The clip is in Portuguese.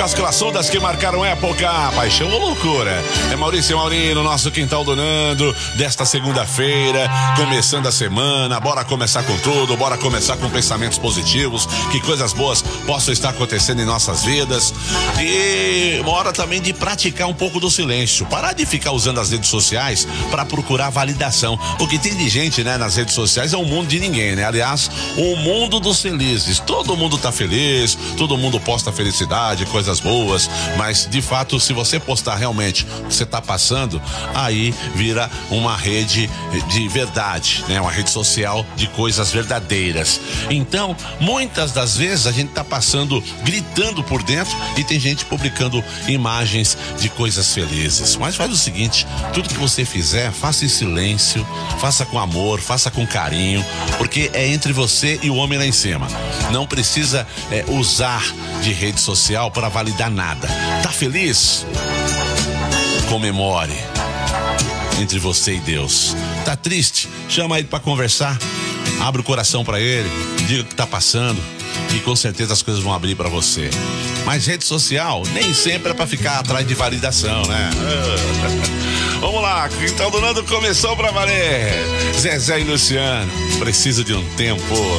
com as classudas que marcaram época, paixão ou loucura. É Maurício e Maurinho no nosso Quintal do Nando, desta segunda-feira, começando a semana. Bora começar com tudo, bora começar com pensamentos positivos, que coisas boas possam estar acontecendo em nossas vidas. E uma hora também de praticar um pouco do silêncio, parar de ficar usando as redes sociais para procurar validação. O que tem de gente, né, nas redes sociais é um mundo de ninguém, né? Aliás, o mundo dos felizes. Todo mundo tá feliz, todo mundo posta felicidade, coisas boas, mas de fato, se você postar realmente o que você tá passando, aí vira uma rede de verdade, né? Uma rede social de coisas verdadeiras. Então, muitas das vezes a gente tá passando, gritando por dentro, e tem gente publicando imagens de coisas felizes. Mas faz o seguinte, tudo que você fizer, faça em silêncio, faça com amor, faça com carinho, porque é entre você e o homem lá em cima. Não precisa usar de rede social para validar nada. Tá feliz? Comemore entre você e Deus. Tá triste? Chama ele para conversar, abre o coração para ele, diga o que tá passando e com certeza as coisas vão abrir para você. Mas rede social nem sempre é para ficar atrás de validação, né? Vamos lá, Quintal do Nando começou pra valer. Zezé e Luciano, preciso de um tempo.